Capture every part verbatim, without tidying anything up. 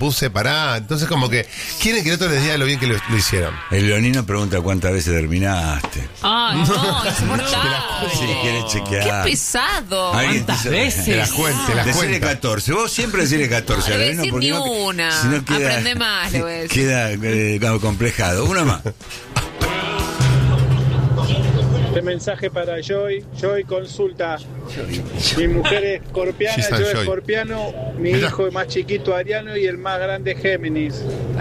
puse, pará. Entonces como que quieren que el otro les diga lo bien que lo, lo hicieron. El leonino pregunta cuántas veces terminaste. Ay, no, es mortal. Si quieres chequear. Qué pesado. ¿Cuántas veces? Te las cuente, te las Decirle cuenta. catorce. Vos siempre decirle catorce. No, le voy a Leonino, decir porque ni no- una. si no queda- Aprende más, le voy a decir. Queda eh, complejado. Una más. Este mensaje para Joy. Joy, consulta. Mi mujer es escorpiana, She's yo not Joy. escorpiano, mi Mira. hijo es más chiquito Ariano y el más grande Géminis.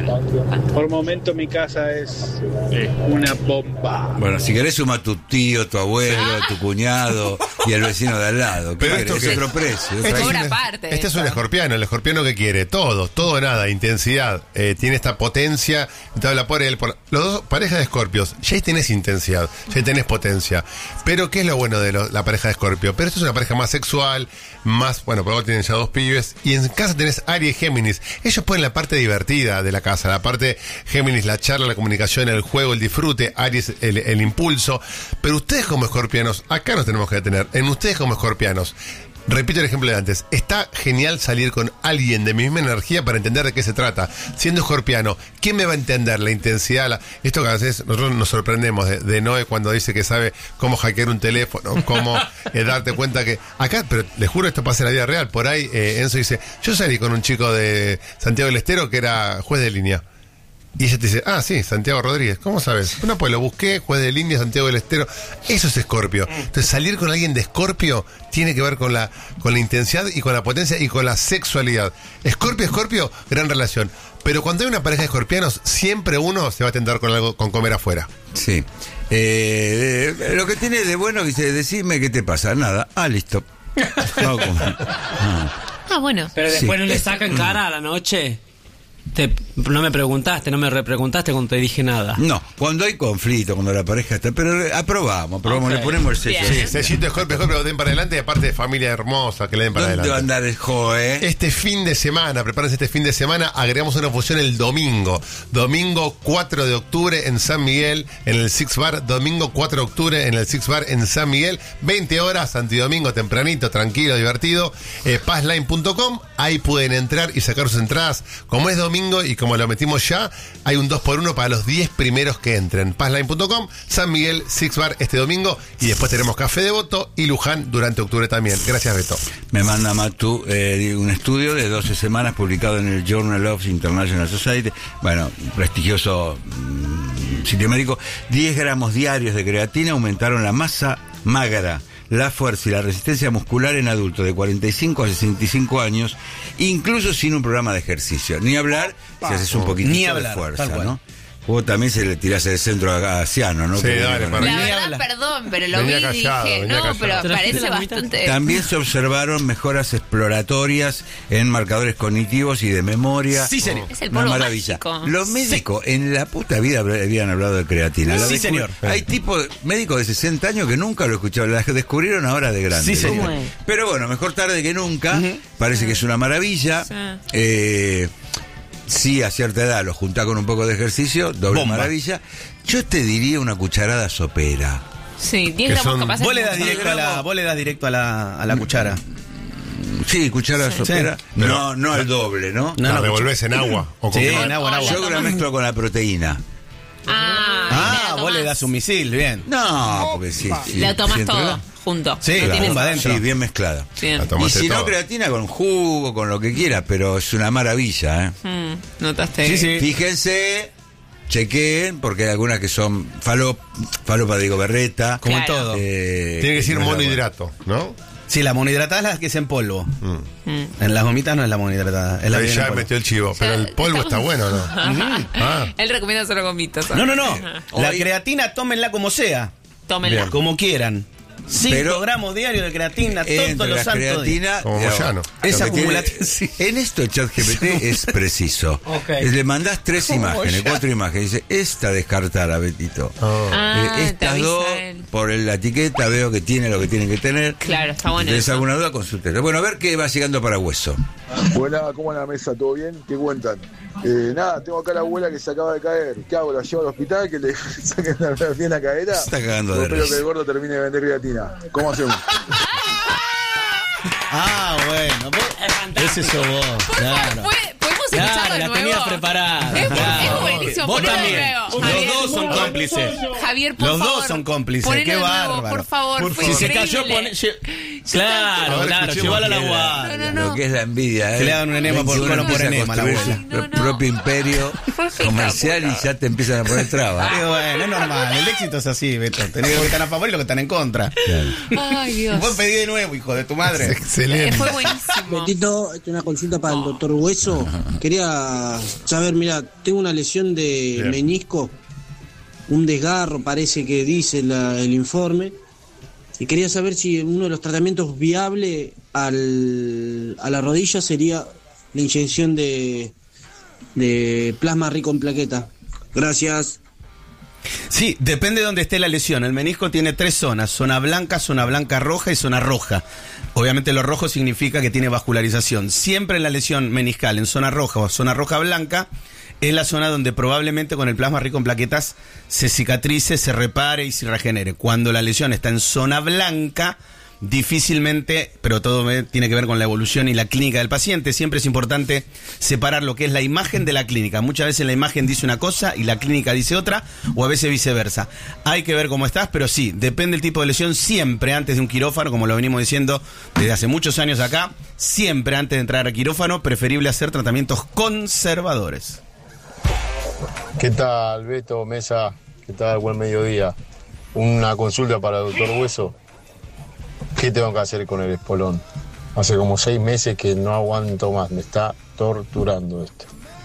Por momento mi casa es una bomba. Bueno, si querés suma tu tío, tu abuelo, tu cuñado y el vecino de al lado. ¿Qué Pero querés? esto que- Es otro precio. Este es, Cobra un, aparte este es un eso. escorpiano, el escorpiano que quiere todo, todo o nada, intensidad, eh, tiene esta potencia, te habla por él, por los dos parejas de escorpios, ya tenés intensidad, ya tenés potencia, pero ¿qué es lo bueno de lo- la pareja de escorpio? Pero esto es una pareja más sexual, más, bueno, por ahora tienen ya dos pibes, y en casa tenés Aries y Géminis, ellos ponen la parte divertida de la casa, la parte Géminis, la charla, la comunicación, el juego, el disfrute, Aries, el, el impulso, pero ustedes como escorpianos, acá nos tenemos que detener, en ustedes como escorpianos, repito el ejemplo de antes. Está genial salir con alguien de mi misma energía para entender de qué se trata. Siendo escorpiano, ¿quién me va a entender la intensidad? La... Esto que a veces nosotros nos sorprendemos de, de Noé cuando dice que sabe cómo hackear un teléfono, cómo eh, darte cuenta que... Acá, pero les juro, esto pasa en la vida real. Por ahí eh, Enzo dice, yo salí con un chico de Santiago del Estero que era juez de línea. Y ella te dice, ah, sí, Santiago Rodríguez. ¿Cómo sabes? No, pues lo busqué, juez de línea, Santiago del Estero. Eso es Escorpio. Entonces, salir con alguien de Escorpio tiene que ver con la, con la intensidad y con la potencia y con la sexualidad. Escorpio, Escorpio, gran relación. Pero cuando hay una pareja de escorpianos, siempre uno se va a tentar con algo, con comer afuera. Sí. Eh, eh, lo que tiene de bueno, dice, decime qué te pasa. Nada. Ah, listo. No, como- ah. Ah, bueno. Pero después Sí. no le sacan cara a la noche. Te, no me preguntaste, no me repreguntaste cuando te dije nada. No, cuando hay conflicto, cuando la pareja está. Pero eh, aprobamos, aprobamos, Ok. le ponemos el sello. Bien. Sí, sellito Escorpio, Escorpio, que den para adelante, y aparte de familia hermosa, que le den para ¿Dónde va a adelante. andar el Joe? Este fin de semana, prepárense este fin de semana, agregamos una función el domingo. Domingo cuatro de octubre en San Miguel, en el Six Bar. Domingo cuatro de octubre en el Six Bar en San Miguel. veinte horas, antidomingo, tempranito, tranquilo, divertido. Eh, passline punto com, ahí pueden entrar y sacar sus entradas. Como es domingo y como lo metimos ya, hay un dos por uno para los diez primeros que entren. passline punto com, San Miguel, Six Bar este domingo. Y después tenemos Café Devoto y Luján durante octubre también. Gracias, Beto. Me manda Matu eh, un estudio de doce semanas publicado en el Journal of International Society. Bueno, prestigioso mmm, sitio médico. diez gramos diarios de creatina aumentaron la masa magra, la fuerza y la resistencia muscular en adultos de cuarenta y cinco a sesenta y cinco años, incluso sin un programa de ejercicio. Ni hablar si haces un poquitito Ni de hablar, fuerza, tal cual. ¿no? Vos también se le tirás el centro a Asiano, ¿no? Sí, Que dale, viene con- para La mí. verdad, habla. perdón, pero lo Venía vi y callado, dije, venía no, callado. pero ¿Trajiste parece la mitad? bastante... También se observaron mejoras exploratorias en marcadores cognitivos y de memoria. Sí, señor. Es el Una polvo maravilla. mágico. Los médicos en la puta vida habían hablado de creatina. La Sí, descubri- señor. Hay tipos médicos de sesenta años que nunca lo escucharon, la descubrieron ahora de grande. Sí, señor. ¿Cómo es? Pero bueno, mejor tarde que nunca. Parece que es una maravilla. Sí. Eh, sí, a cierta edad lo juntá con un poco de ejercicio, doble Bomba. maravilla. Yo te diría una cucharada sopera. Sí, diez Que gramos son- capaz. es Vos le das mucho. directo a la, vos le das directo a la, a la cuchara. Sí, cuchara sopera. Sí. No, no al doble, ¿no? No, ¿La no, revolvés en agua? ¿O con Sí, qué? en agua, en agua. Yo la mezclo con la proteína. Ah, Ah, y la vos le tomás. das un misil, bien. No, porque sí. sí La tomás sí, todo, entre- junto. Sí, No claro. tienes- Pumba, adentro. Sí, bien mezclada. Bien. La Y tomaste si no, todo. creatina con jugo, con lo que quiera, pero es una maravilla, ¿eh? Mm, notaste. Sí, sí. Fíjense, chequeen, porque hay algunas que son falop, falopa, digo, berreta. Como Claro. en todo. Eh, Tiene que decir no es la monohidrato, ¿no? Sí, la monohidratada es la que es en polvo. Mm. En las gomitas no es la monohidratada. Es la Ahí que viene en ya polvo. metió el chivo. Pero el polvo está bueno, ¿no? Ah. Él recomienda solo gomitas. No, no, no. La Hoy- creatina, tómenla como sea. Tómenla. Como quieran. cinco Pero- gramos diarios de creatina todos Entre los la santos días. creatina, Como digamos, Moyano. lo Es que tiene- acumulativo, sí. En esto ChatGPT es preciso. Ok. Le mandás tres Como imágenes, Moyano. cuatro imágenes. Dice, esta descartada, Betito. Ah, Eh, te estas avisa dos, él. por la etiqueta, veo que tiene lo que tienen que tener. Claro, está bueno Si tenés eso. alguna duda, consultelo. Bueno, a ver qué va llegando para Hueso. Buena, ¿cómo en la mesa? ¿Todo bien? ¿Qué cuentan? Eh, nada, tengo acá a la abuela que se acaba de caer. ¿Qué hago? ¿La llevo al hospital? ¿Que le saquen la bien la cadera? Se está cagando ¿O de espero risa. que el gordo termine de vender creatina? ¿Cómo hacemos? Ah, bueno. vos- Es fantástico. Ese sos vos. Claro. ¿Puede- ¿Podemos escucharlo Claro, de la nuevo. tenías preparada. Es, Claro. es buenísimo. Vos ponelo de también. nuevo, Los Javier. dos son cómplices. Javier, por Los favor. dos son cómplices, Ponelo qué de nuevo, bárbaro. por favor. Por fue Si se increíble. cayó, pone, lle- Claro, Ahora claro, escuchemos llévala a la quién es. guardia. No, no, Lo no. que es la envidia. Que ¿eh? le hagan un enema por- Veintiuno cono por empieza a enema, la construir abuela. su No, no. propio imperio Fue fija, comercial puta. y ya te empiezan a poner trabas. Y bueno, es normal, el éxito es así, Beto. Tenés los que están a favor y los que están en contra. Ay, Dios. Vos pedí de nuevo, hijo de tu madre. Eh, Excelente. Fue buenísimo. Betito, esta es una consulta para el doctor Hueso. Quería saber, mira, tengo una lesión de Bien. menisco, un desgarro, parece que dice la- el informe. Y quería saber si uno de los tratamientos viables al, a la rodilla sería la inyección de, de plasma rico en plaqueta. Gracias. Sí, depende de dónde esté la lesión. El menisco tiene tres zonas: zona blanca, zona blanca roja y zona roja. Obviamente lo rojo significa que tiene vascularización. Siempre en la lesión meniscal, en zona roja o zona roja blanca, es la zona donde probablemente con el plasma rico en plaquetas se cicatrice, se repare y se regenere. Cuando la lesión está en zona blanca, difícilmente, pero todo ve- tiene que ver con la evolución y la clínica del paciente. Siempre es importante separar lo que es la imagen de la clínica. Muchas veces la imagen dice una cosa y la clínica dice otra, o a veces viceversa. Hay que ver cómo estás, pero sí, depende del tipo de lesión. Siempre antes de un quirófano, como lo venimos diciendo desde hace muchos años acá, siempre antes de entrar a quirófano, preferible hacer tratamientos conservadores. ¿Qué tal, Beto, Mesa? ¿Qué tal? Buen mediodía. Una consulta para el doctor Hueso. ¿Qué tengo que hacer con el espolón? Hace como seis meses que no aguanto más. Me está torturando esto.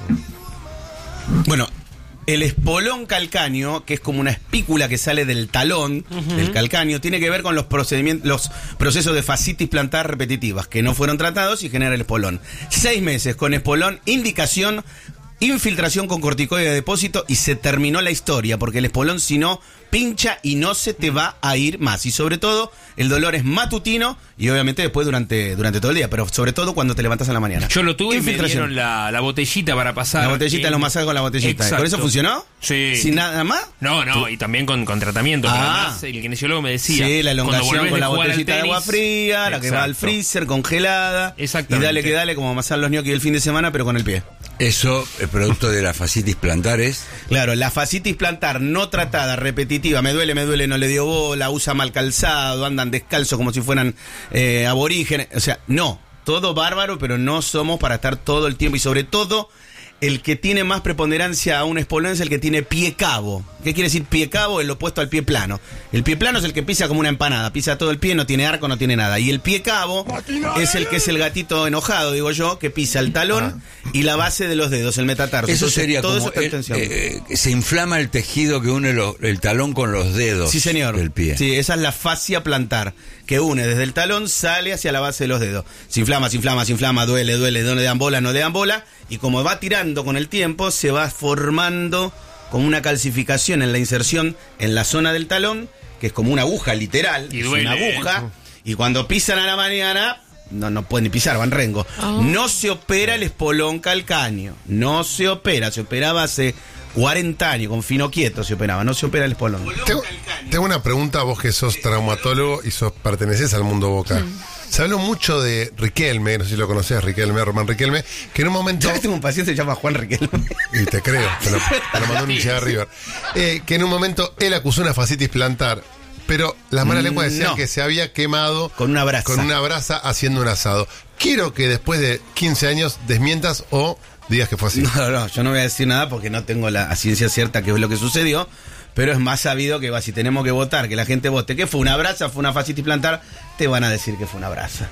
Bueno, el espolón calcáneo, que es como una espícula que sale del talón, del calcáneo, tiene que ver con los procedimientos, los procesos de fascitis plantar repetitivas que no fueron tratados y genera el espolón. Seis meses con espolón, indicación, infiltración con corticoide de depósito y se terminó la historia, porque el espolón si no pincha y no se te va a ir más. Y sobre todo, el dolor es matutino y obviamente después durante, durante todo el día, pero sobre todo cuando te levantas en la mañana. Yo lo tuve y me Infiltración. dieron la, la botellita para pasar. La botellita, en- los masajes con la botellita. Exacto. ¿Con eso funcionó? Sí. ¿Sin nada más? No, no, y también con, con tratamiento. pero Ah. además, el kinesiólogo me decía. Sí, la cuando elongación volvés con la jugar al botellita de agua tenis- fría, la que va al Exacto. freezer, congelada. Exactamente. Y dale que dale, como amasar los ñoquis el fin de semana, pero con el pie. Eso es producto de la fascitis plantares. Claro, la fascitis plantar no tratada, repetitiva, me duele, me duele, no le dio bola, usa mal calzado, andan descalzos como si fueran eh, aborígenes. O sea, no, todo bárbaro, pero no somos para estar todo el tiempo. Y sobre todo, el que tiene más preponderancia a un espolón es el que tiene pie cabo. ¿Qué quiere decir pie cabo? El opuesto al pie plano. El pie plano es el que pisa como una empanada, pisa todo el pie, no tiene arco, no tiene nada. Y el pie cabo es el que es el gatito enojado, digo yo, que pisa el talón y la base de los dedos, el metatarso. Eso Entonces, sería todo como eso está en el- tensión. eh, se inflama el tejido que une lo- el talón con los dedos Sí, señor. del pie. Sí, esa es la fascia plantar, que une desde el talón, sale hacia la base de los dedos. Se inflama, se inflama, se inflama, duele, duele, no le dan bola, no le dan bola. Y como va tirando con el tiempo, se va formando como una calcificación en la inserción en la zona del talón, que es como una aguja literal, Y es duele, una aguja. Y cuando pisan a la mañana, no, no pueden ni pisar, van rengo. Oh. No se opera el espolón calcáneo, no se opera, se operaba hace cuarenta años, con fino quieto se operaba, no se opera el espolón. Tengo, tengo una pregunta, vos que sos traumatólogo y sos perteneces al mundo Boca. Se habló mucho de Riquelme, no sé si lo conocés, Riquelme, Román Riquelme, que en un momento... Yo que tengo un paciente que se llama Juan Riquelme. Y te creo, te lo, te lo mandó un hincha de River. Eh, que en un momento él acusó una fascitis plantar, pero las malas lenguas decían No. que se había quemado Con una brasa. con una brasa haciendo un asado. Quiero que después de quince años desmientas o digas que fue así. No, no, yo no voy a decir nada porque no tengo la ciencia cierta que es lo que sucedió, pero es más sabido que va, si tenemos que votar, que la gente vote, que fue una brasa, fue una fascitis plantar, te van a decir que fue una brasa.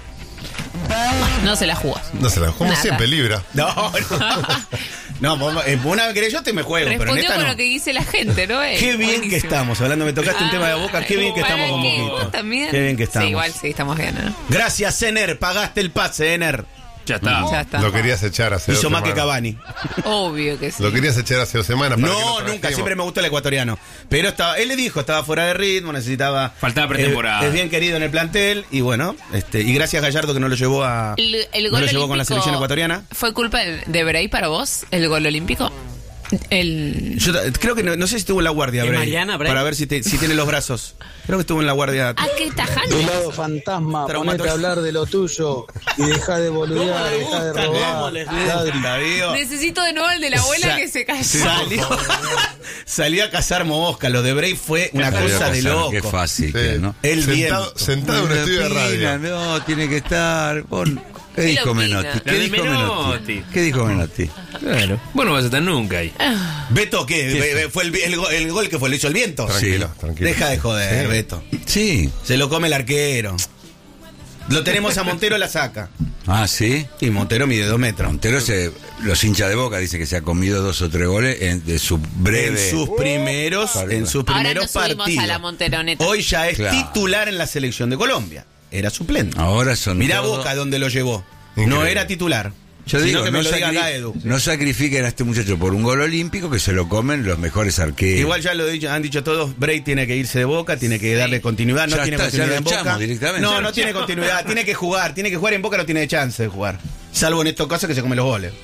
No se la jugás. No se la, como Nada. siempre, Libra. No, no. No, vos- eh, una vez que yo te me juego, pero en Respondió esta con no. lo que dice la gente, ¿no? Eh, Qué bien buenísimo. que estamos, hablando, me tocaste un tema de Boca, qué bien que ¿Para estamos con qué? Boquita. ¿Vos también? Qué bien que estamos. Sí, igual sí, estamos bien, ¿no? Gracias, Ener, pagaste el pase, Ener. Ya está. Ya está. Lo querías echar hace Hizo dos más que semanas. Cavani. Obvio que sí. Lo querías echar hace dos semanas. para que No, lo nunca, trajimos. siempre me gustó el ecuatoriano. Pero estaba, él le dijo, estaba fuera de ritmo, necesitaba. Faltaba pretemporada. Es, es bien querido en el plantel y bueno, este, y gracias a Gallardo que no lo llevó a. El, el no gol lo llevó con la olímpico selección ecuatoriana. ¿Fue culpa de, de Bray para vos, el gol olímpico? El... Yo ta- creo que no, no sé si estuvo en la guardia, ¿Es Bray, Mariana, Bray? para ver si, te- si tiene los brazos. Creo que estuvo en la guardia. Ah, qué tajante. Helado fantasma, Traumato- ponete a hablar de lo tuyo y deja de boludear, deja de robar. Ladri. Darío. Necesito de nuevo el de la abuela Sa- que se cayó. Salió, salió a cazar moscas. Lo de Bray fue una Salió a cosa de cazar, loco. Qué fácil, Sí. que, ¿no? El Sentado, viento. sentado en un estudio de Opina, radio. No, tiene que estar. Pon- ¿Qué ¿Qué dijo opina? Menotti? La ¿Qué de dijo Menotti. Menotti? ¿Qué dijo Menotti? Claro. Vos no vas a estar nunca ahí. Beto, ¿qué? Be- be- ¿Fue el, el go- el gol que fue? ¿Le hizo el viento? Tranquilo, Sí. tranquilo. Deja de joder, Sí. Beto. Sí. Se lo come el arquero. Lo tenemos a Montero, la saca. Ah, sí. Y Montero mide dos metros. Montero, se, los hinchas de Boca dicen que se ha comido dos o tres goles en, de su breve. En sus primeros, en sus Ahora primeros nos subimos partidos. a la Monteroneta. Hoy ya es Claro. titular en la selección de Colombia. Era suplente. Ahora son. Mirá todo- Boca donde lo llevó. No Increíble. era titular. Yo Sino digo, que me no, lo diga sacri- acá, Edu. no sacrifiquen a este muchacho por un gol olímpico que se lo comen los mejores arqueros. Igual ya lo he dicho- han dicho todos, Bray tiene que irse de Boca, tiene que darle continuidad, no Ya tiene está, ya continuidad lo en Boca. echamos directamente. No, Ya no lo tiene continuidad, tiene que jugar, tiene que jugar en Boca, no tiene chance de jugar. Salvo en estos casos que se come los goles.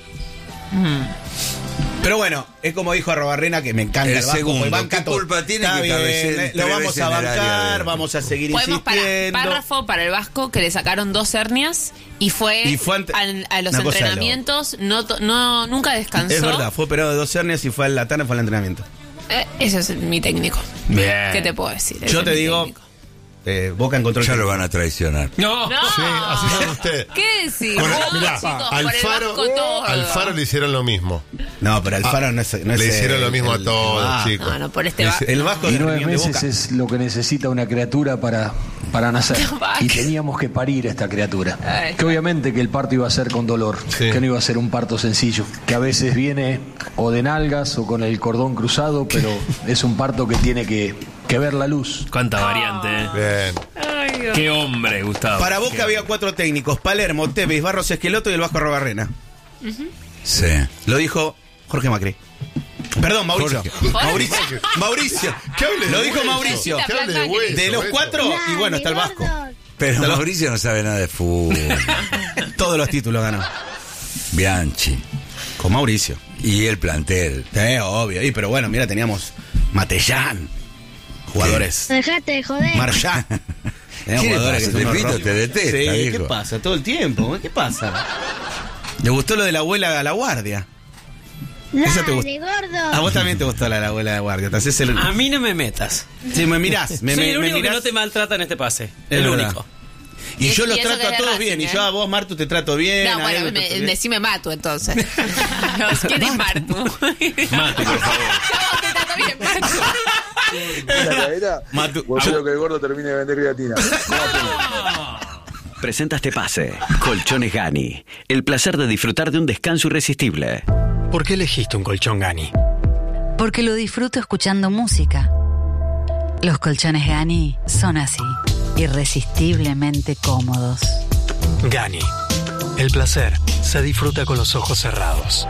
Pero bueno, es como dijo Arrobarrena, que me encanta El el Vasco, segundo, pues banca ¿qué todo. culpa tiene Está que bien, cabeceen le- tres lo vamos veces a en el área bancar, de- vamos a seguir Podemos para insistiendo. párrafo para el Vasco que le sacaron dos hernias y fue, Y fue ante- al- a los una cosa de entrenamientos, no, to- no nunca descansó. Es verdad, fue operado de dos hernias y fue al Latana, fue al entrenamiento. Eh, ese es mi técnico. Bien. ¿Qué te puedo decir? Ese Yo es te mi digo, técnico. eh, Boca encontró el Ya lo técnico. van a traicionar. No. No. Sí, así son ustedes. ¿Qué decís? Con- Vos, mirá, chicos, al por el Faro, Vasco todo. al Faro le hicieron lo mismo. No, pero el Faro no es, no es Le hicieron el- lo mismo el- a todos, Ah, chicos. No, no, por este Le va- hice- El Vasco Y de nueve Reunión de meses Boca. es lo que necesita una criatura para, para nacer. Ay. Y teníamos que parir a esta criatura. Ay. Que obviamente que el parto iba a ser con dolor, Sí. que no iba a ser un parto sencillo, que a veces viene o de nalgas o con el cordón cruzado, pero es un parto que tiene que, que ver la luz. Cuánta variante, eh. Bien. Ay, Dios. Qué hombre, Gustavo. Para Boca Qué- había cuatro técnicos: Palermo, Tevez, Barros Esqueloto y el Vasco Arrobarrena. Sí. Lo dijo Jorge Macri. Perdón, Mauricio. Jorge. Mauricio. Mauricio. ¿Qué hable de Lo dijo hueso? Mauricio. ¿Qué hable de hueso, De los Beto? cuatro, y bueno, está el Vasco. Pero Pero- Mauricio no sabe nada de fútbol. Todos los títulos ganó. Bianchi. Con Mauricio. Y el plantel. Sí, obvio. Y, pero bueno, mira, teníamos Matellán. Jugadores. Dejate de joder. Marchán. Teníamos ¿Qué le jugadores pasa? que son Te unos pito, rojos. te detesta, Sí, ¿qué viejo. pasa? Todo el tiempo. ¿Qué pasa? ¿Le gustó lo de la abuela a la guardia? Eso te gusta. Dale, gordo. A vos también te gustó la de la abuela de la guardia. Te haces el... A mí no me metas. Sí, me mirás. Me, Soy me- el me único mirás. que no te maltrata en este pase. Es el verdad. único. Y Y- yo los y eso trato que a es todos Racing, bien. Y ¿eh? yo a vos, Martu, te trato bien. No, a él bueno, te me, trato bien. decime Matu entonces. ¿Quién es Martu? Mate, por favor. Yo te trato bien, Matu. La cadera, Matu- vos quiero que el gordo termine de vender creatina. Presenta este pase. Colchones Gani. El placer de disfrutar de un descanso irresistible. ¿Por qué elegiste un colchón Gani? Porque lo disfruto escuchando música. Los colchones Gani son así, irresistiblemente cómodos. Gani. El placer se disfruta con los ojos cerrados.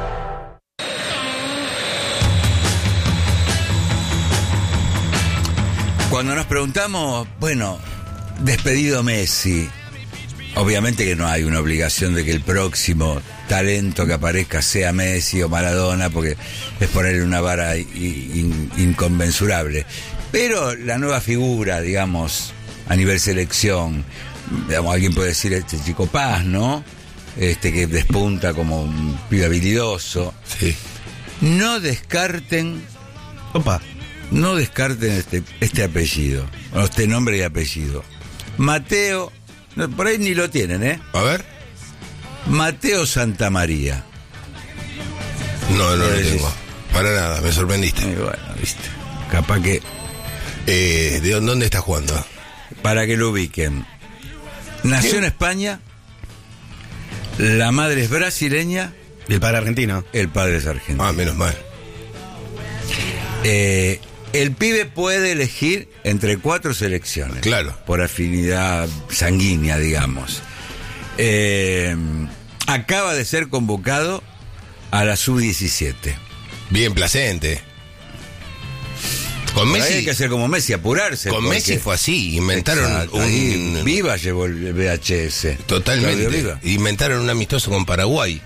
Cuando nos preguntamos, bueno, despedido Messi, obviamente que no hay una obligación de que el próximo talento que aparezca sea Messi o Maradona, porque es ponerle una vara i- in- inconmensurable. Pero la nueva figura, digamos, a nivel selección, digamos, alguien puede decir este Chico Paz, ¿no? Este que despunta como un pibe habilidoso. Sí. No descarten, Opa. no descarten este, este apellido, o este nombre y apellido. Mateo, no, por ahí ni lo tienen, ¿eh? A ver. Mateo Santamaría. No, no lo Sí, sí, tengo. sí. Para nada, me sorprendiste. Y bueno, viste. Capaz que, Eh, ¿De dónde está jugando? para que lo ubiquen. Nació en España, la madre es brasileña, Y el padre argentino. el padre es argentino. Ah, menos mal. Eh, el pibe puede elegir entre cuatro selecciones. Claro. Por afinidad sanguínea, digamos. Eh, acaba de ser convocado a la sub diecisiete. Bien placente. Con Por ahí Messi. hay que hacer como Messi, apurarse. Con porque- Messi fue así. Inventaron Exacto, un. ahí Viva llevó el V H S. Totalmente. Claudio Viva. Inventaron un amistoso con Paraguay.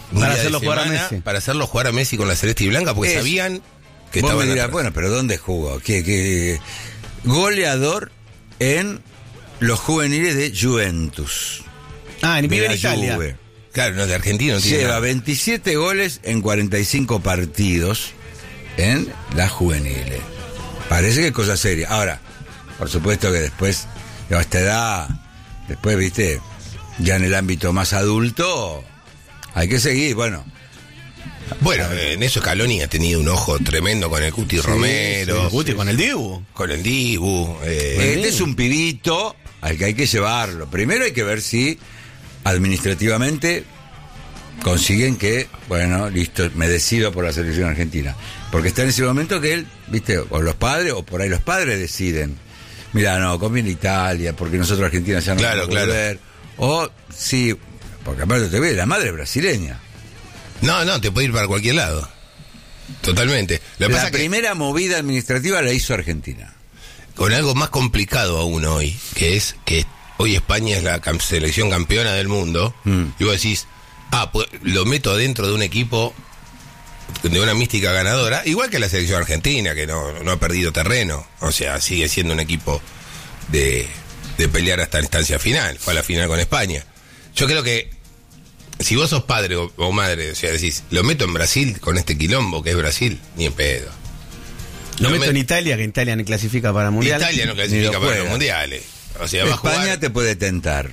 un Para día de hacerlo jugar a semana, Messi. Para hacerlo jugar a Messi con la celeste y blanca, porque Es- sabían que Vos estaban me dirás, atrás. bueno, pero ¿dónde jugó? ¿Qué, qué? Goleador en los juveniles de Juventus. Ah, en De vive en la Italia. Juve. Claro, no, de Argentina no tiene Lleva nada. veintisiete goles en cuarenta y cinco partidos en las juveniles. Parece que es cosa seria. Ahora, por supuesto que después, a esta edad, después, viste, ya en el ámbito más adulto, hay que seguir, bueno. Bueno, en eso Scaloni ha tenido un ojo tremendo con el Cuti Romero. sí, el Cuti, con el Dibu. Con el Dibu. eh, Este es un pibito al que hay que llevarlo. Primero hay que ver si administrativamente consiguen que, bueno, listo, me decido por la selección argentina. Porque está en ese momento que él, viste, o los padres, o por ahí los padres deciden. Mira, no, conviene Italia, porque nosotros Argentina ya no Claro, podemos claro. volver. O sí, porque aparte te ve, la madre es brasileña. No, no, te puede ir para cualquier lado. Totalmente. Lo que La pasa que primera movida administrativa la hizo Argentina. con algo más complicado aún hoy, que es que hoy España es la cam- selección campeona del mundo, Mm. y vos decís, ah, pues lo meto dentro de un equipo de una mística ganadora, igual que la selección argentina, que no, no ha perdido terreno, o sea, sigue siendo un equipo de, de pelear hasta la instancia final, fue a la final con España. Yo creo que si vos sos padre o, o madre, o sea, decís, lo meto en Brasil con este quilombo que es Brasil, ni en pedo. Lo Lo meto met- en Italia, que Italia no clasifica para mundial. Italia no Ni clasifica lo para juega. los mundiales. O sea, va a España jugar. te puede tentar.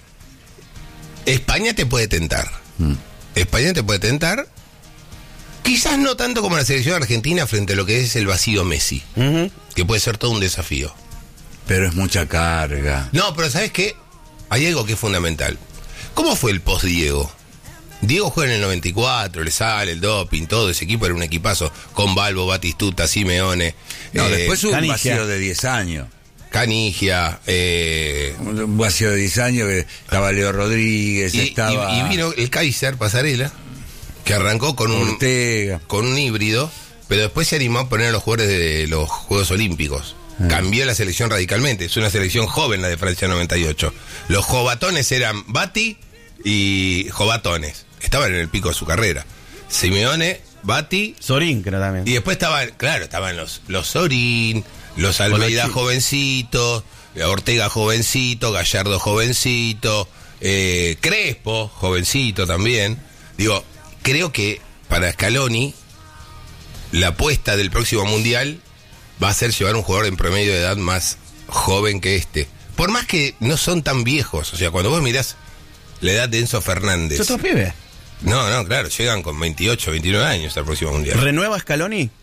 España te puede tentar. Mm. España te puede tentar. Quizás no tanto como la selección argentina frente a lo que es el vacío Messi, Ujú. que puede ser todo un desafío. Pero es mucha carga. No, pero ¿sabes qué? Hay algo que es fundamental. ¿Cómo fue el post-Diego? Diego juega en el noventa y cuatro, le sale el doping, todo ese equipo era un equipazo, con Balbo, Batistuta, Simeone. No, eh, después hubo un Canigia. vacío de diez años. Canigia, eh, Un vacío de diez años que estaba Leo Rodríguez, y, estaba y- y vino el Kaiser Pasarela, que arrancó con un, Ortega. con un híbrido, pero después se animó a poner a los jugadores de los Juegos Olímpicos. Ah. Cambió la selección radicalmente. Es una selección joven la de Francia noventa y ocho. Los jovatones eran Bati y jovatones. Estaban en el pico de su carrera. Simeone, Bati, Sorín, creo también. y después estaban, claro, estaban los, los Sorín, los Almeida Colochi. jovencitos, Ortega jovencito, Gallardo jovencito, eh, Crespo jovencito también. Digo, creo que para Scaloni la apuesta del próximo mundial va a ser llevar un jugador en promedio de edad más joven que este. Por más que no son tan viejos, o sea, cuando vos mirás la edad de Enzo Fernández. ¿Son todos pibes? No, no, claro, llegan con veintiocho, veintinueve años al próximo mundial. ¿Renueva Scaloni?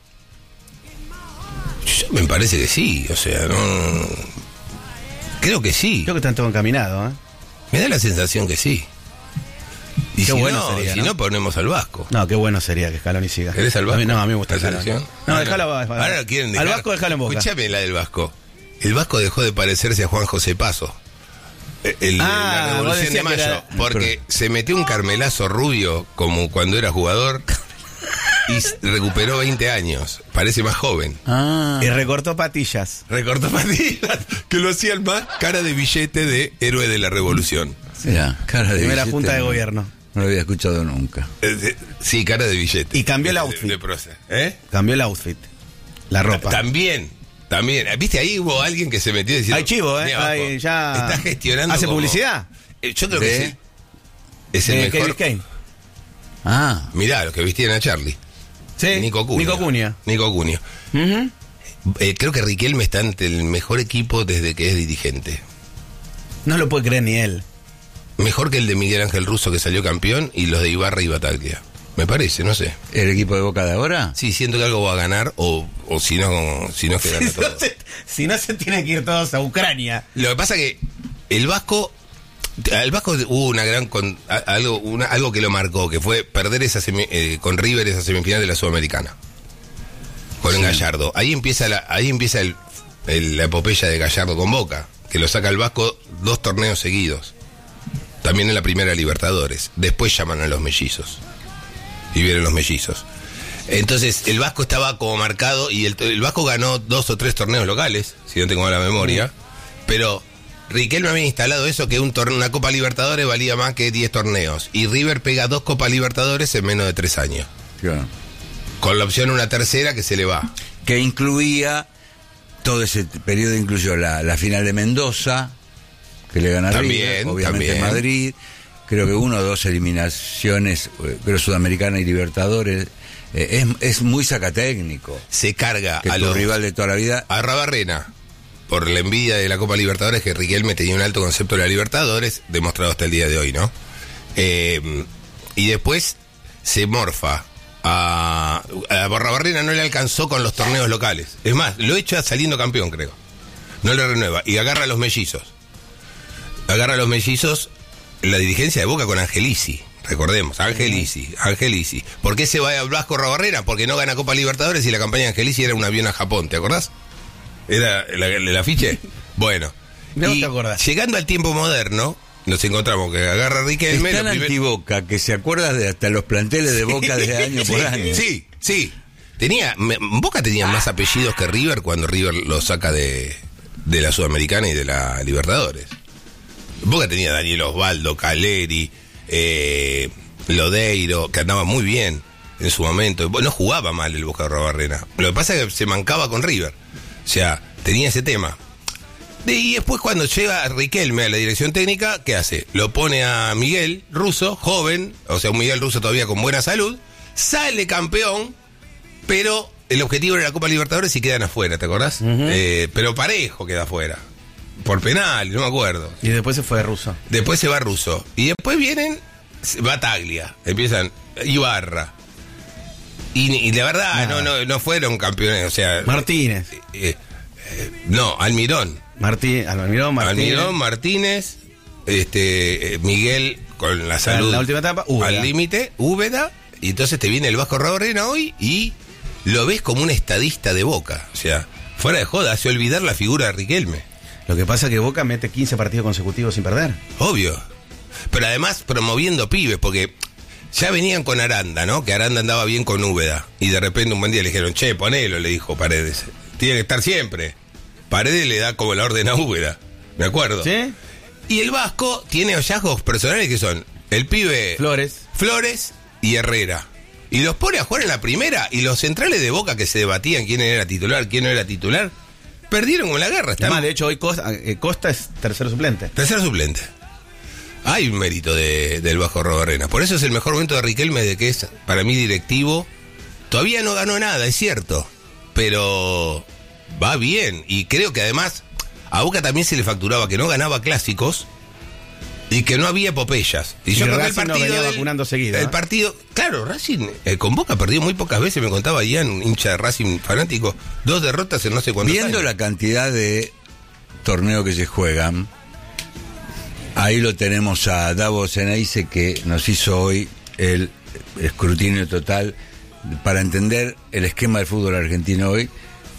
Yo- me parece que sí, o sea, no. Creo que sí. Creo que están todos encaminados, ¿eh? Me da la sensación que sí. Y Qué si bueno no, sería, y si ¿no? no, ponemos al Vasco. No, qué bueno sería que Scaloni siga. ¿Querés al A Vasco? mí- no, a mí me gusta ¿La Scaloni. selección? No, Ah, déjalo. Ahora lo quieren dejar. Al Vasco déjalo en Boca. Escuchame la del Vasco. El Vasco dejó de parecerse a Juan José Paso. El, el- Ah, la vos Revolución de decías que Mayo. era- Porque se metió un carmelazo rubio como cuando era jugador y s- recuperó veinte años. Parece más joven. Ah. Y recortó patillas. Recortó patillas, que lo hacían más cara de billete de héroe de la revolución. Mira, cara de Primera billete, junta de no. gobierno. No lo había escuchado nunca. Eh, eh, Sí, cara de billete. Y cambió el De- outfit. de prócer. ¿Eh? Cambió el outfit. La ropa. También, también. ¿Viste? Ahí hubo alguien que se metió diciendo... Hay chivo, ¿eh? "Mira, Vasco, Hay ya- está gestionando ¿Hace como-". publicidad? Eh, Yo creo ¿De? que sí. Es el Eh, mejor... Kevin Kane. Ah. Mirá, los que vestían a Charlie. Sí. Nico Cunha. Nico Cunha. Nico Cunha. Ujú. Eh, creo que Riquelme está ante el mejor equipo desde que es dirigente. No lo puede creer ni él. Mejor que el de Miguel Ángel Russo, que salió campeón, y los de Ibarra y Bataglia. Me parece, no sé. ¿El equipo de Boca de ahora? Sí, siento que algo va a ganar, o, o si no, si no es que gana Si todo. no, se, si no se tienen que ir todos a Ucrania. Lo que pasa que el Vasco, al Vasco hubo una gran con, a- algo, una, algo que lo marcó, que fue perder esa semi- eh, con River esa semifinal de la Sudamericana. Con Sí. Gallardo. Ahí empieza la, ahí empieza el, el- la epopeya de Gallardo con Boca, que lo saca el Vasco dos torneos seguidos. También en la primera Libertadores. Después llaman a los mellizos. Y vienen los mellizos. Entonces, el Vasco estaba como marcado y el, el Vasco ganó dos o tres torneos locales, si no tengo mala memoria. Pero Riquelme había instalado eso, que un torneo, una Copa Libertadores valía más que diez torneos. Y River pega dos Copas Libertadores en menos de tres años. Claro. Con la opción una tercera que se le va. Que incluía, todo ese periodo incluyó la, la final de Mendoza, que le gana También, River, obviamente también. Madrid, creo que uno o dos eliminaciones, creo Sudamericana y Libertadores. Eh, es, es muy sacatécnico. Se carga que a tu los rival de toda la vida. A Rabarrena, por la envidia de la Copa Libertadores, que Riquelme tenía un alto concepto de la Libertadores, demostrado hasta el día de hoy, ¿no? Eh, y después se morfa. A, a Rabarrena no le alcanzó con los torneos locales. Es más, lo echa saliendo campeón, creo. No le renueva. Y agarra a los mellizos. Agarra a los mellizos la dirigencia de Boca con Angelici. Recordemos, Angelici, Angelici. ¿Por qué se va a Blasco Rabarrena? Porque no gana Copa Libertadores y la campaña de Angelici era un avión a Japón, ¿te acordás? ¿Era el, el afiche? Bueno. No y te acordás. Llegando al tiempo moderno, nos encontramos que agarra a Riquelme. Es tan lo primer- anti-Boca que se acuerda de hasta los planteles de Boca de año por Sí, año. Sí, sí. Tenía, me- Boca tenía más apellidos que River cuando River lo saca de, de la Sudamericana y de la Libertadores. Boca tenía Daniel Osvaldo, Caleri, eh, Lodeiro, que andaba muy bien en su momento. No jugaba mal el Boca de Rabarrena. Lo que pasa es que se mancaba con River. O sea, tenía ese tema. Y después cuando llega Riquelme a la dirección técnica, ¿qué hace? Lo pone a Miguel Russo, joven, o sea, un Miguel Russo todavía con buena salud, sale campeón, pero el objetivo era la Copa Libertadores y quedan afuera, ¿te acordás? Uh-huh. Eh, pero Parejo queda afuera, por penal, no me acuerdo. Y después se fue Russo. Después se va Russo. Y después vienen Bataglia, empiezan Ibarra. Y, y la verdad, no, no, no fueron campeones, o sea... Martínez. eh, eh, no, Almirón. Martí, Almirón, Martínez. Almirón, Martínez, este, eh, Miguel con la salud. La última etapa, Úbeda. Al límite, Úbeda, y entonces te viene el Vasco Rabarrena hoy y lo ves como un estadista de Boca. O sea, fuera de joda, hace olvidar la figura de Riquelme. Lo que pasa es que Boca mete quince partidos consecutivos sin perder. Obvio. Pero además promoviendo pibes, porque ya venían con Aranda, ¿no? Que Aranda andaba bien con Úbeda. Y de repente un buen día le dijeron, che, ponelo, le dijo Paredes. Tiene que estar siempre. Paredes le da como la orden a Úbeda. Me acuerdo. ¿Sí? Y el Vasco tiene hallazgos personales que son el pibe Flores. Flores y Herrera. Y los pone a jugar en la primera. Y los centrales de Boca que se debatían quién era titular, quién no era titular, perdieron con la guerra. Están... Además, de hecho, hoy Costa, eh, Costa es tercer suplente. Tercer suplente. Hay un mérito de, del Vasco Rabarrena. Por eso es el mejor momento de Riquelme, de que es, para mí, directivo. Todavía no ganó nada, es cierto. Pero va bien. Y creo que además a Boca también se le facturaba que no ganaba clásicos y que no había epopeyas. Y, Y yo creo que el Racing no partido venía del- vacunando seguido, el ¿no? partido, claro, Racing eh, con Boca perdió muy pocas veces, me contaba Ian, un hincha de Racing fanático, dos derrotas en no sé cuántos Viendo años. la cantidad de torneos que se juegan, ahí lo tenemos a Davos Ceneice, que nos hizo hoy el escrutinio total para entender el esquema del fútbol argentino hoy,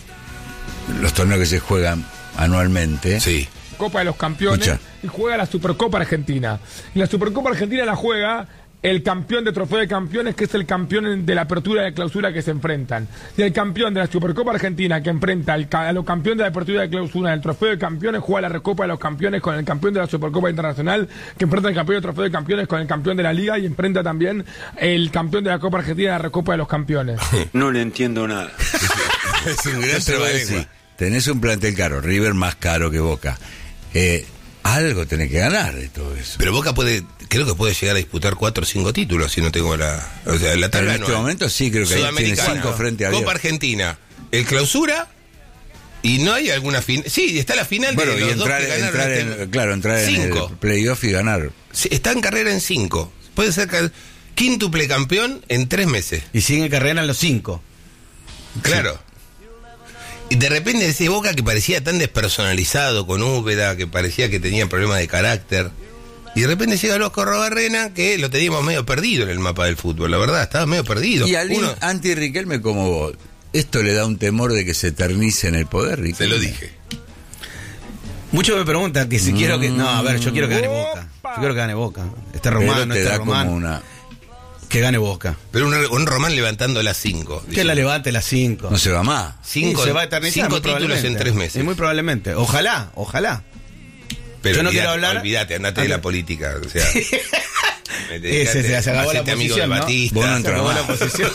los torneos que se juegan anualmente. Sí. Copa de los Campeones. Escucha. Y juega la Supercopa Argentina. Y la Supercopa Argentina la juega el campeón de Trofeo de Campeones, que es el campeón de la apertura y de clausura que se enfrentan. Y el campeón de la Supercopa Argentina, que enfrenta al ca- a los campeones de la apertura y de clausura del Trofeo de Campeones, juega la Recopa de los Campeones con el campeón de la Supercopa Internacional, que enfrenta al campeón del Trofeo de Campeones con el campeón de la Liga, y enfrenta también el campeón de la Copa Argentina y la Recopa de los Campeones. No le entiendo nada. Es un Yo gran te voy a trabalengua. decir, tenés un plantel caro, River más caro que Boca. Eh, algo tenés que ganar de todo eso. Pero Boca puede, creo que puede llegar a disputar cuatro o cinco títulos si no tengo la, o sea, la Pero tabla en este anual. momento sí, creo que ahí tiene Sudamericana, cinco frente a Copa diez. Argentina, el clausura y no hay alguna final. Sí, está la final Bueno, de y los entrar, dos que ganaron entrar este- en, claro, entrar Cinco. en el playoff y ganar. Sí, está en carrera en cinco. Puede ser que quíntuple campeón en tres meses. Y sigue en carrera en los cinco. Claro. Y de repente ese Boca que parecía tan despersonalizado con Úbeda, que parecía que tenía problemas de carácter. Y de repente llega el Vasco Rabarrena, que lo teníamos medio perdido en el mapa del fútbol, la verdad, estaba medio perdido. Y al Uno, anti Riquelme como vos, ¿esto le da un temor de que se eternice en el poder, Riquelme? se lo dije. Muchos me preguntan que si Mm. quiero que... No, a ver, yo quiero que gane Boca. Yo quiero que gane Boca. Este Román, Pero no te este da Román. como una... Que gane Boca. Pero un, un Román levantando las cinco. Que la levante las cinco. No se va más. Cinco, Sí, se va a eternizar, cinco muy títulos en probablemente. tres meses. Y muy probablemente. Ojalá, ojalá. Pero Yo no olvidate, quiero hablar. Olvídate, andate de la política. O sea, Ese se, se acabó la hacete amigo de oposición, ¿no? Batista. Vos no Se entras acabó más. la oposición.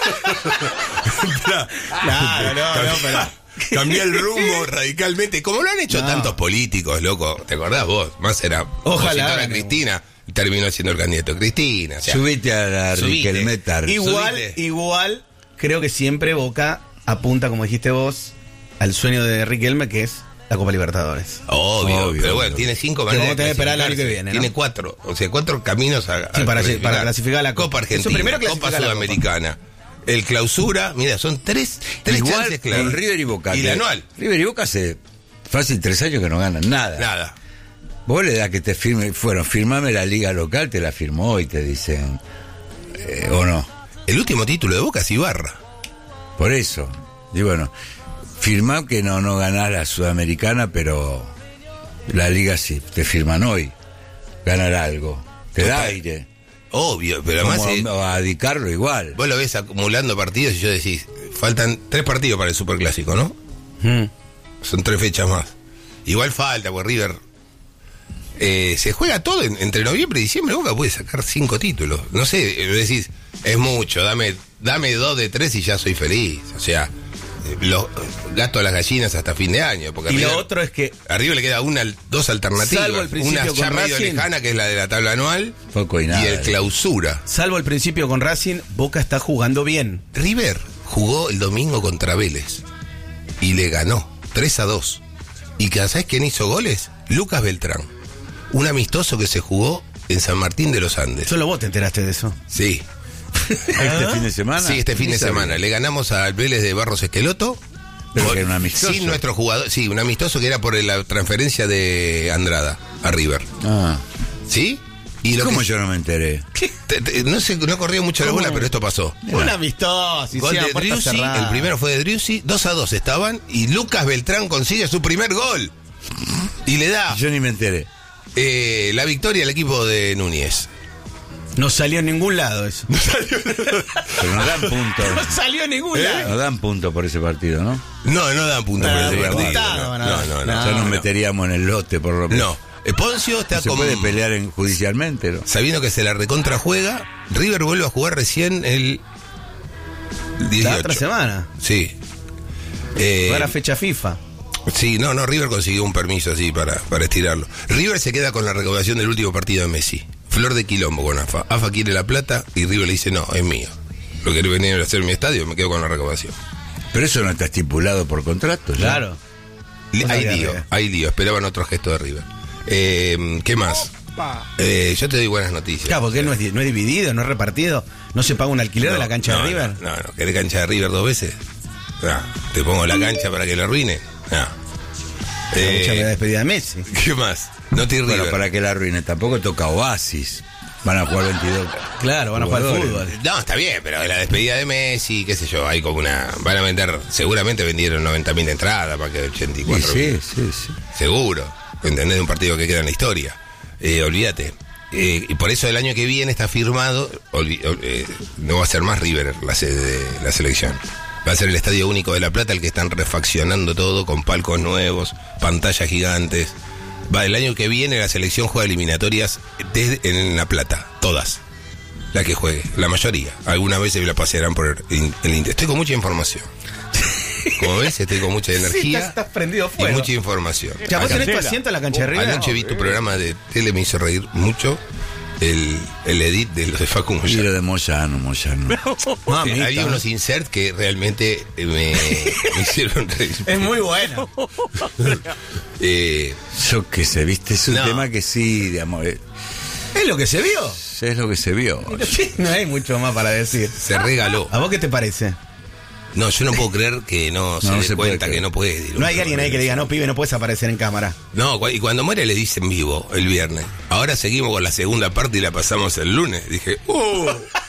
Claro, no, no, pero... Cambió el rumbo radicalmente, como lo han hecho No. tantos políticos, loco. ¿Te acordás vos? Más era Ojalá, opositora no. Cristina y terminó siendo el candidato Cristina. O sea, Subite a la subite. Riquelme Tar. Igual, Subite. igual, creo que siempre Boca apunta, como dijiste vos, al sueño de Riquelme, que es la Copa Libertadores. Obvio, Obvio, pero obvio. bueno, tiene cinco Que maneras. vamos a tener de que esperar el año clasificarse. que viene, ¿no? Tiene cuatro, o sea, cuatro caminos a, Sí, a para- clasificar. para clasificar a la Copa. Copa Argentina, Eso primero Copa clasificar a la Copa. Sudamericana, el Clausura, mira, son tres, tres Igual chances claras. con River y Boca. Y que- la anual, River y Boca hace fácil tres años que no ganan nada. nada. Vos le das que te firme, bueno, firmame la liga local, te la firmó y te dicen, eh, o no. El último título de Boca es Ibarra. Por eso. Y bueno, firmá que no, no ganás la Sudamericana, pero la liga sí, te firman hoy. Ganar algo. Te da Total. aire. Obvio, pero además Como eh, a Dicarlo igual. vos lo ves acumulando partidos y yo decís, faltan tres partidos para el Superclásico, ¿no? Mm. Son tres fechas más. Igual falta, porque River eh, se juega todo en- entre noviembre y diciembre. Boca puede sacar cinco títulos. No sé, eh, decís, es mucho, dame, dame dos de tres y ya soy feliz. O sea, eh, los gasto a las gallinas hasta fin de año. Porque Y River- lo otro es que, a River le queda una, dos alternativas. Salvo el principio una con ya medio Racing. lejana, que es la de la tabla anual, Poco y nada. y el Clausura. salvo el principio con Racing, Boca está jugando bien. River jugó el domingo contra Vélez y le ganó tres a dos. ¿Y que sabes quién hizo goles? Lucas Beltrán. Un amistoso que se jugó en San Martín de los Andes. Solo vos te enteraste de eso. Sí. ¿Este fin de semana? Sí, este fin Ni de sabía. semana. Le ganamos al Vélez de Barros Esqueloto. Pero Con- que era un amistoso. Sin nuestro jugador. Sí, un amistoso que era por la transferencia de Andrada a River. Ah. ¿Sí? Y lo ¿Cómo que- yo no me enteré? te- te- no sé, no corrió mucho la ¿Cómo? bola, pero esto pasó. Un amistoso. Gol de Driussi, el primero fue de Driussi, dos a dos estaban, y Lucas Beltrán consigue su primer gol. Y le da Yo ni me enteré. eh, la victoria al equipo de Núñez. No salió en ningún lado eso. Pero nos dan puntos. No salió en ningún ¿Eh? lado. Nos dan puntos por ese partido, ¿no? No, no dan puntos No, por ese no, partido. putada, No, van a no, dar. no, No, no. ya nos no. meteríamos en el lote por lo menos. No. Eh, Poncio está No se como puede pelear en, judicialmente, ¿no? sabiendo que se la recontrajuega. River vuelve a jugar recién el La dieciocho. otra semana. Sí. Eh, No era fecha FIFA. Sí, no, no, River consiguió un permiso así para, para estirarlo. River se queda con la recaudación del último partido de Messi. Flor de quilombo con AFA. AFA quiere la plata y River le dice, no, es mío. Lo que venir a hacer en mi estadio, me quedo con la recaudación. Pero eso no está estipulado por contrato, ¿ya? Claro. Li- No Hay sabía lío, River. hay lío. Esperaban otro gesto de River. Eh, ¿Qué más? Eh, yo te doy buenas noticias. Claro, porque no es, di- no es dividido, no es repartido. No se paga un alquiler de la cancha no, de River. No, no, no. ¿Querés cancha de River dos veces? No. ¿Te pongo la cancha para que la arruine? No. Eh, Mucha la despedida de Messi. ¿Qué más? No te Bueno, River. para que la arruine. Tampoco toca Oasis. Van a jugar veintidós. Claro, van a jugar jugadores. fútbol. No, está bien, pero la despedida de Messi, qué sé yo, hay como una... Van a vender, seguramente vendieron noventa mil entradas para que ochenta y cuatro Sí, mil. sí, sí. Seguro, ¿entendés? De un partido que queda en la historia. Eh, olvídate. Eh, y por eso el año que viene está firmado, olvi- ol- eh, no va a ser más River la sede de la selección. Va a ser el Estadio Único de La Plata, el que están refaccionando todo con palcos nuevos, pantallas gigantes. Va, el año que viene la selección juega eliminatorias desde, en La Plata, todas. La que juegue, la mayoría. Algunas veces la pasearán por el, el Inter. Estoy con mucha información. Como ves, estoy con mucha Sí, energía estás, estás prendido y fuego. mucha información. Ya, vos tenés tu Anoche- asiento en la cancha de River. Anoche vi tu programa de tele, me hizo reír mucho el, el edit de los de Facu Y Moyano. lo de Moyano, Moyano. Mamita. Había unos inserts que realmente me, me hicieron reír. Es muy bueno. Eh, Yo qué sé, viste, es un No. tema que sí, digamos, eh, Es lo que se vio. es lo que se vio. No hay mucho más para decir. se regaló. ¿A vos qué te parece? No, yo no puedo creer que no se No, no dé se puede cuenta creer. que no puede. ir un No hay alguien ahí que programa. diga, no, pibe, no puedes aparecer en cámara. No, cu- y cuando muere le dicen vivo el viernes. Ahora seguimos con la segunda parte y la pasamos el lunes. Dije, ¡uh!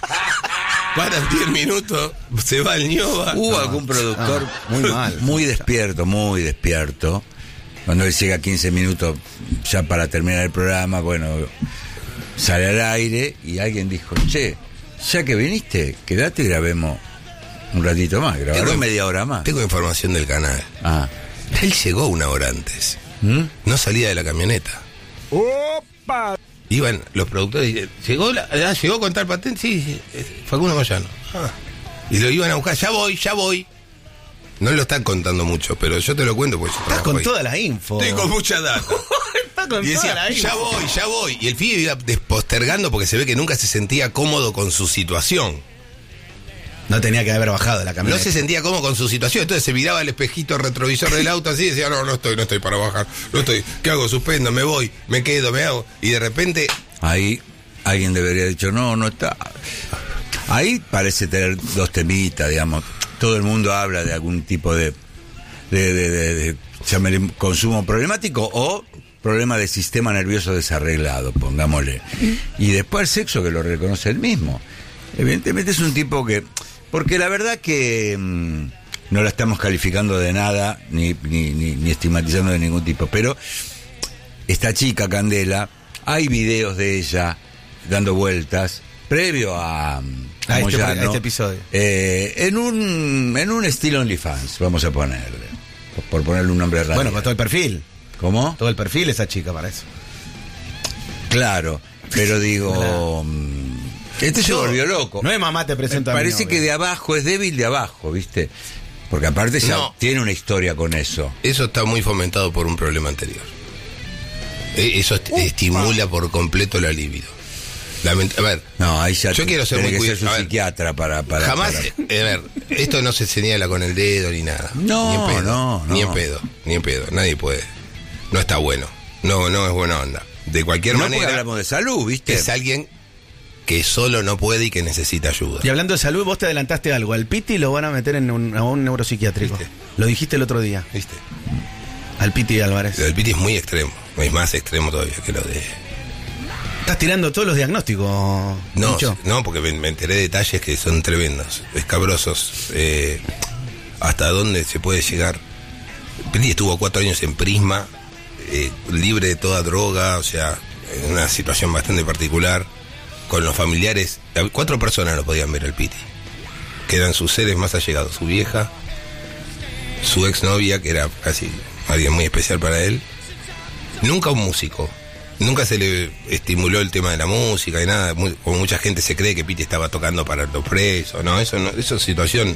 Paran diez minutos, se va el ñoba. Hubo No. algún productor Ah, muy mal. muy despierto, muy despierto. Cuando él llega quince minutos ya para terminar el programa, bueno, sale al aire y alguien dijo, che, ya que viniste, quedate y grabemos un ratito más, grabaron Tengo- media hora más. Tengo información del canal. Ah, Él llegó una hora antes. ¿Mm? No salía de la camioneta. ¡Opa! Iban los productores y llegó la, ah, llegó con tal patente, sí, sí, Facundo Moyano. Ah. Y lo iban a buscar, ya voy, ya voy. No lo están contando mucho, pero yo te lo cuento porque yo Estás con ahí. toda la info. Estoy con mucha data. Estás con Y toda decía, la info. ya voy, ya voy. Y el pibe iba postergando porque se ve que nunca se sentía cómodo con su situación. No tenía que haber bajado de la No camioneta. se sentía cómodo con su situación. Entonces se miraba el espejito retrovisor del auto así y decía, no, no estoy, no estoy para bajar. No estoy. ¿Qué hago? Suspendo, me voy, me quedo, me hago. Y de repente... Ahí alguien debería haber dicho, no, no está. Ahí parece tener dos temitas, digamos. Todo el mundo habla de algún tipo de, de, de, de, de llámele, consumo problemático o problema de sistema nervioso desarreglado, pongámosle. Y después el sexo, que lo reconoce él mismo. Evidentemente es un tipo que... Porque la verdad que mmm, no la estamos calificando de nada, ni, ni, ni, ni estigmatizando de ningún tipo, pero esta chica, Candela, hay videos de ella dando vueltas, previo a, a, a, este, Moyano, a este episodio. Eh, en un en un estilo OnlyFans, vamos a ponerle, por, por ponerle un nombre raro. Bueno, con todo el perfil. ¿Cómo? Todo el perfil esa chica para eso. Claro, pero digo... Claro. Este se volvió loco. No es mamá te presento a mi Parece novia. que de abajo es débil de abajo, ¿viste? Porque aparte ya No. tiene una historia con eso. Eso está muy fomentado por un problema anterior. E- Eso est- estimula por completo la libido. Lament- a ver, No, ahí ya yo quiero ser tiene muy que ser cuidado. su psiquiatra para, para Jamás, para- eh, a ver, esto no se señala con el dedo ni nada. No, ni en pedo, no, Ni no. en pedo, ni en pedo. Nadie puede. No está bueno. No, no es buena onda. De cualquier No, porque manera, hablamos de salud, ¿viste? es alguien que solo no puede y que necesita ayuda. Y hablando de salud, vos te adelantaste algo. Al Piti lo van a meter en un, a un neuropsiquiátrico. ¿Viste? Lo dijiste el otro día. ¿Viste? Al Piti Álvarez. Lo del Piti es muy extremo. Es más extremo todavía que lo de... Estás tirando todos los diagnósticos. No, Micho. no, porque me, me enteré de detalles que son tremendos, escabrosos. Eh, hasta dónde se puede llegar. Piti estuvo cuatro años en Prisma, eh, libre de toda droga, o sea, en una situación bastante particular. Con los familiares, cuatro personas lo podían ver al Piti, que eran sus seres más allegados, su vieja, su exnovia, que era casi alguien muy especial para él. Nunca un músico. Nunca se le estimuló el tema de la música y nada. Muy, como mucha gente se cree que Piti estaba tocando para los presos, no, eso no, esa situación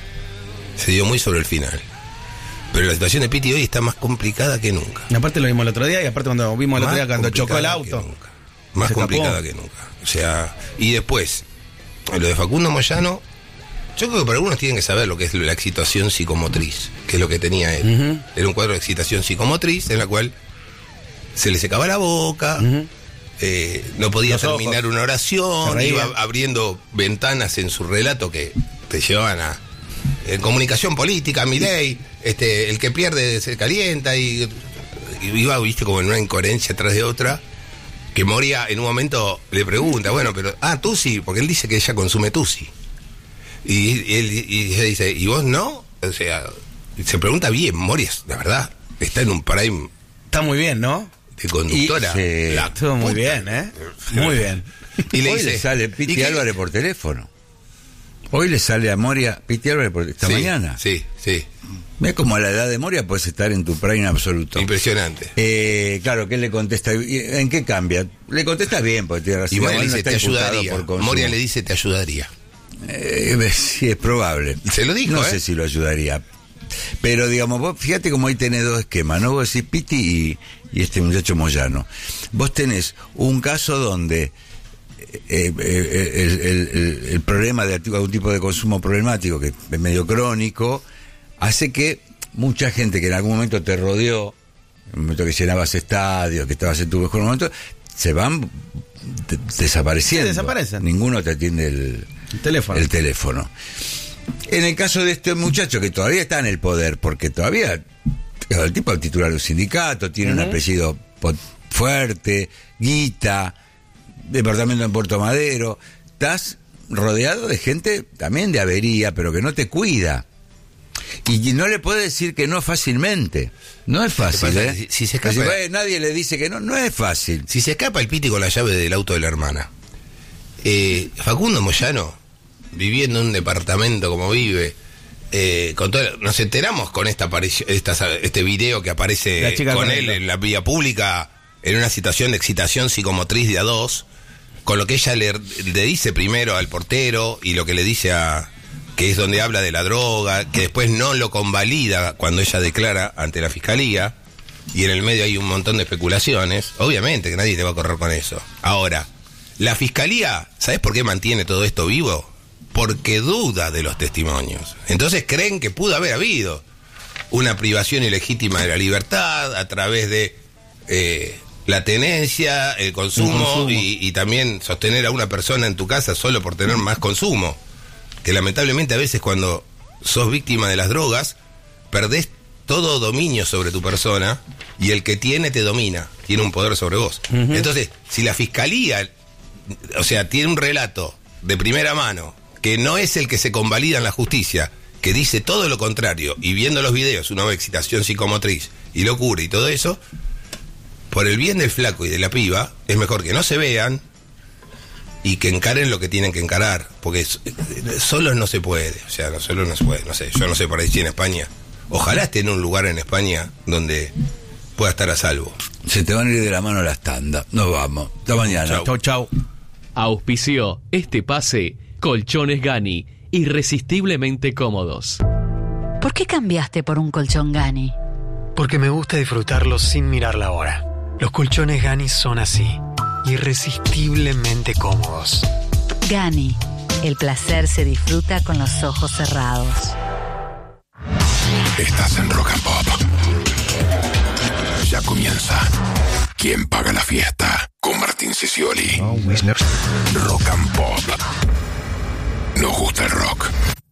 se dio muy sobre el final. Pero la situación de Piti hoy está más complicada que nunca. Y aparte lo vimos el otro día, y aparte cuando vimos el otro Más día cuando chocó el complicada auto. que nunca. Más Se complicada escapó. que nunca. O sea, y después, lo de Facundo Moyano, yo creo que para algunos tienen que saber lo que es la excitación psicomotriz, que es lo que tenía él. Ujú. Era un cuadro de excitación psicomotriz en la cual se le secaba la boca, Ujú. eh, no podía Los terminar ojos. una Se oración, reía. iba abriendo ventanas en su relato que te llevaban a en comunicación política, Milei, este, el que pierde se calienta y, y iba, viste, como en una incoherencia tras de otra, que Moria en un momento le pregunta, bueno, pero, ah, Tusi, porque él dice que ella consume Tusi. Y, y él y ella dice, ¿y vos no? O sea, se pregunta bien, Moria, la verdad, está en un prime Está muy bien, ¿no? de conductora. Y se- La Estuvo muy puta. bien, ¿eh? Muy bien. Y le Hoy dice, le sale ¿y Piti qué? Álvarez por teléfono. Hoy le sale a Moria Piti Álvarez por esta Sí, mañana. Sí, sí, Mira como a la edad de Moria puedes estar en tu prime absoluto. impresionante. Eh, claro, ¿qué le contesta? ¿En qué cambia? Le contesta bien, porque tiene razón. Y Moria le Igual no dice, está te imputado ayudaría. por consumo. Moria le dice, te ayudaría. Eh, sí, es probable. Se lo dijo, No ¿eh? sé si lo ayudaría. Pero, digamos, vos fíjate como ahí tenés dos esquemas, ¿no? Vos decís Piti y, y este muchacho Moyano. Vos tenés un caso donde eh, eh, el, el- el- el problema de algún tipo de consumo problemático, que es medio crónico, hace que mucha gente que en algún momento te rodeó, en el momento que llenabas estadios, que estabas en tu mejor momento, se van de- desapareciendo. Sí, desaparecen. Ninguno te atiende el, El teléfono. el teléfono. En el caso de este muchacho que todavía está en el poder, porque todavía claro, el tipo es titular de un sindicato, tiene un Ujú. apellido pot- fuerte, guita, departamento en Puerto Madero, estás rodeado de gente también de avería, pero que no te cuida. Y no le puede decir que no fácilmente. No es fácil, pasa? ¿eh? Si- si se escapa- Decir, "Eh, nadie le dice que no, no es fácil. Si se escapa el Piti con la llave del auto de la hermana, eh, Facundo Moyano, viviendo en un departamento como vive, eh, con todo, nos enteramos con esta aparición, esta, este video que aparece con corriendo. él en la vía pública en una situación de excitación psicomotriz de a dos, con lo que ella le, le dice primero al portero y lo que le dice a... que es donde habla de la droga, que después no lo convalida cuando ella declara ante la fiscalía, y en el medio hay un montón de especulaciones. Obviamente que nadie te va a correr con eso. Ahora, la fiscalía, ¿sabes por qué mantiene todo esto vivo? Porque duda de los testimonios. Entonces creen que pudo haber habido una privación ilegítima de la libertad a través de eh, la tenencia, el consumo, el consumo. Y, y también sostener a una persona en tu casa solo por tener más consumo. Que lamentablemente a veces cuando sos víctima de las drogas, perdés todo dominio sobre tu persona y el que tiene te domina, tiene un poder sobre vos. Uh-huh. Entonces, si la fiscalía, o sea, tiene un relato de primera mano, que no es el que se convalida en la justicia, que dice todo lo contrario, y viendo los videos, una excitación psicomotriz y locura y todo eso, por el bien del flaco y de la piba, es mejor que no se vean y que encaren lo que tienen que encarar, porque solos no se puede, o sea, no, solo no se puede, no sé, yo no sé por ahí si en España, ojalá esté en un lugar en España donde pueda estar a salvo. Se te van a ir de la mano las tandas, nos vamos, hasta mañana. Chau, chau. Auspició este pase Colchones Gani, irresistiblemente cómodos. ¿Por qué cambiaste por un colchón Gani? Porque me gusta disfrutarlos sin mirar la hora. Los colchones Gani son así, irresistiblemente cómodos. Gani, el placer se disfruta con los ojos cerrados. Estás en Rock and Pop. Ya comienza. ¿Quién paga la fiesta? Con Martín Sicioli. Rock and Pop. Nos gusta el rock.